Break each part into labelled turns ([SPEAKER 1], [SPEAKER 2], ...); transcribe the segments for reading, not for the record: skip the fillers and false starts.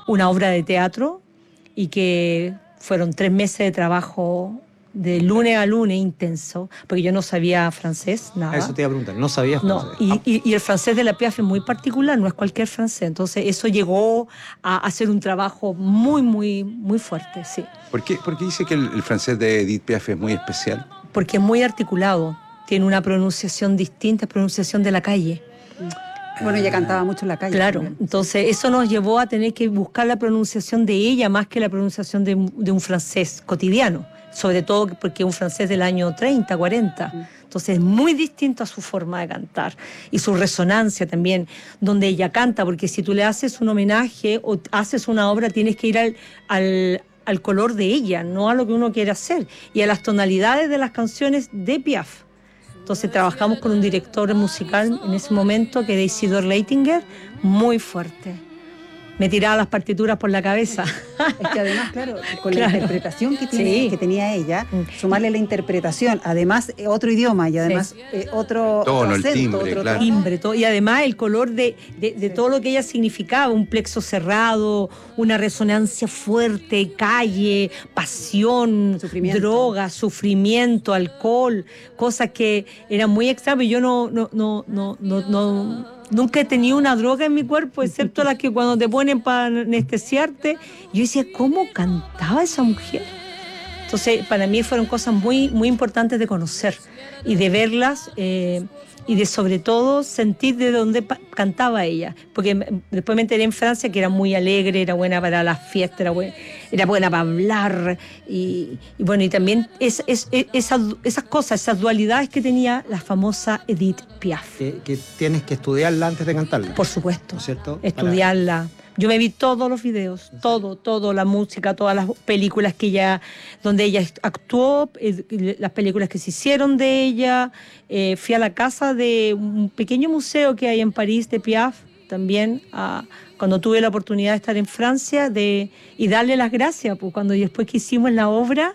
[SPEAKER 1] una obra de teatro y que fueron 3 meses de trabajo de lunes a lunes intenso, porque yo no sabía francés, nada.
[SPEAKER 2] Eso te iba a preguntar, ¿no sabías francés?
[SPEAKER 1] No, y el francés de la Piaf es muy particular, no es cualquier francés, entonces eso llegó a hacer un trabajo muy, muy, muy fuerte, sí.
[SPEAKER 3] ¿Por qué dice que el francés de Edith Piaf es muy especial?
[SPEAKER 1] Porque es muy articulado, tiene una pronunciación distinta, pronunciación de la calle.
[SPEAKER 4] Bueno, ella cantaba mucho en la calle.
[SPEAKER 1] Claro,
[SPEAKER 4] también.
[SPEAKER 1] entonces eso nos llevó a tener que buscar la pronunciación de ella más que la pronunciación de un francés cotidiano, sobre todo porque es un francés del año 30, 40. Entonces es muy distinto a su forma de cantar y su resonancia también, donde ella canta, porque si tú le haces un homenaje o haces una obra tienes que ir al color de ella, no a lo que uno quiere hacer, y a las tonalidades de las canciones de Piaf. Entonces trabajamos con un director musical en ese momento, que era Isidor Leitinger, muy fuerte. Me tiraba las partituras por la cabeza.
[SPEAKER 4] Es que además, claro, con
[SPEAKER 1] Claro.
[SPEAKER 4] la interpretación que
[SPEAKER 1] Sí.
[SPEAKER 4] tenía ella, sumarle la interpretación, además otro idioma y además otro
[SPEAKER 3] Tono, el
[SPEAKER 4] acento,
[SPEAKER 3] timbre,
[SPEAKER 4] otro
[SPEAKER 3] claro.
[SPEAKER 4] tono.
[SPEAKER 1] Timbre, todo, y además el color de todo lo que ella significaba, un plexo cerrado, una resonancia fuerte, calle, pasión,
[SPEAKER 4] Sufrimiento.
[SPEAKER 1] droga, sufrimiento, alcohol, cosas que eran muy extrañas. Yo nunca he tenido una droga en mi cuerpo, excepto las que cuando te ponen para anestesiarte. Yo decía, ¿cómo cantaba esa mujer? Entonces, para mí fueron cosas muy, muy importantes de conocer y de verlas y de, sobre todo, sentir de dónde cantaba ella. Porque después me enteré en Francia que era muy alegre, era buena para las fiestas, era buena para hablar. Y bueno, y también esas cosas, esas dualidades que tenía la famosa Edith Piaf.
[SPEAKER 2] Que tienes que estudiarla antes de cantarla.
[SPEAKER 1] Por supuesto,
[SPEAKER 2] ¿No es cierto?
[SPEAKER 1] estudiarla. Yo me vi todos los videos, todo, la música, todas las películas donde ella actuó, las películas que se hicieron de ella. Fui a la casa de un pequeño museo que hay en París de Piaf, también, cuando tuve la oportunidad de estar en Francia, y darle las gracias, pues, cuando después que hicimos la obra,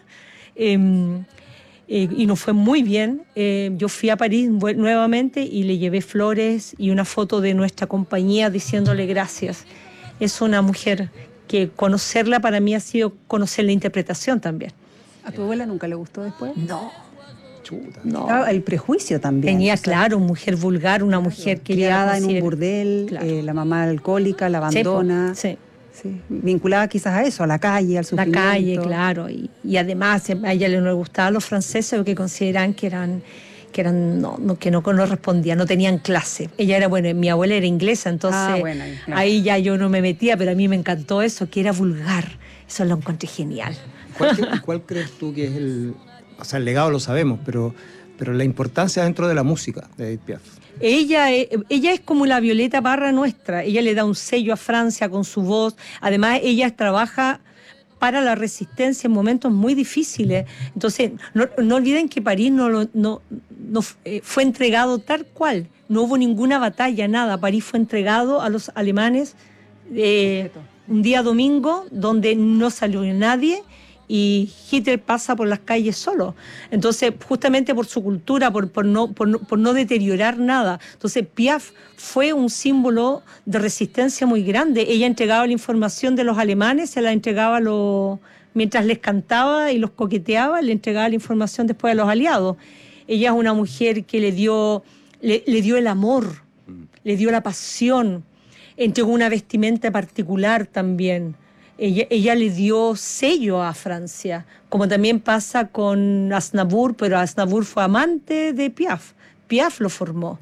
[SPEAKER 1] y nos fue muy bien. Yo fui a París nuevamente y le llevé flores y una foto de nuestra compañía diciéndole gracias. Es una mujer que conocerla para mí ha sido conocer la interpretación también.
[SPEAKER 4] ¿A tu abuela nunca le gustó después?
[SPEAKER 1] No,
[SPEAKER 2] Chuta.
[SPEAKER 1] no.
[SPEAKER 4] Estaba el prejuicio también.
[SPEAKER 1] Tenía,
[SPEAKER 4] o sea,
[SPEAKER 1] claro, mujer vulgar, una mujer que
[SPEAKER 4] criada en un burdel,
[SPEAKER 1] Claro.
[SPEAKER 4] la mamá alcohólica, la abandona.
[SPEAKER 1] Sí,
[SPEAKER 4] Sí, vinculada quizás a eso, a la calle, al
[SPEAKER 1] la
[SPEAKER 4] sufrimiento.
[SPEAKER 1] calle, claro. Y además a ella no le gustaban los franceses porque consideraban que no correspondían, no tenían clase. Ella era, bueno, mi abuela era inglesa, entonces
[SPEAKER 4] bueno, claro.
[SPEAKER 1] ahí ya yo no me metía, pero a mí me encantó eso, que era vulgar. Eso lo encontré genial.
[SPEAKER 2] ¿Cuál crees tú que es el legado lo sabemos, pero la importancia dentro de la música de Edith Piaf?
[SPEAKER 1] Ella es como la Violeta Parra nuestra. Ella le da un sello a Francia con su voz. Además, ella trabaja para la resistencia en momentos muy difíciles. Entonces, no olviden que París fue entregado tal cual. No hubo ninguna batalla, nada. París fue entregado a los alemanes un día domingo donde no salió nadie y Hitler pasa por las calles solo. Entonces, justamente por su cultura, por no deteriorar nada. Entonces, Piaf fue un símbolo de resistencia muy grande. Ella entregaba la información de los alemanes, se la entregaba mientras les cantaba y los coqueteaba, le entregaba la información después a los aliados. Ella es una mujer que le dio el amor, le dio la pasión, entregó una vestimenta particular también. Ella le dio sello a Francia, como también pasa con Aznavour, pero Aznavour fue amante de Piaf. Piaf lo formó.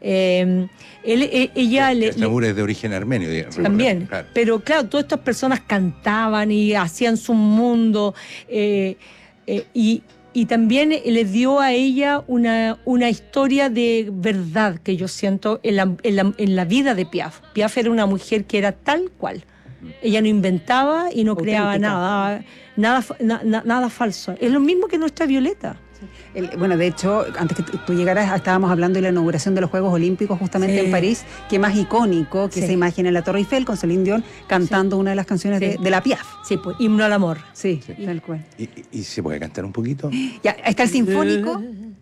[SPEAKER 3] Aznavour es de origen armenio, digamos.
[SPEAKER 1] También,
[SPEAKER 3] Claro.
[SPEAKER 1] pero claro, todas estas personas cantaban y hacían su mundo, y también le dio a ella una historia de verdad que yo siento en la vida de Piaf. Piaf era una mujer que era tal cual. Ella no inventaba y no creaba
[SPEAKER 4] Auténtica.
[SPEAKER 1] nada falso. Es lo mismo que nuestra Violeta.
[SPEAKER 4] Bueno, de hecho, antes que tú llegaras, estábamos hablando de la inauguración de los Juegos Olímpicos justamente
[SPEAKER 1] Sí.
[SPEAKER 4] en París, que más icónico que
[SPEAKER 1] Sí.
[SPEAKER 4] esa imagen en la Torre Eiffel con Celine Dion cantando una de las canciones
[SPEAKER 1] Sí.
[SPEAKER 4] de la Piaf.
[SPEAKER 1] Sí, pues, himno al amor.
[SPEAKER 4] Sí, tal cual.
[SPEAKER 3] ¿Y se puede cantar un poquito?
[SPEAKER 4] Ya, está el sinfónico.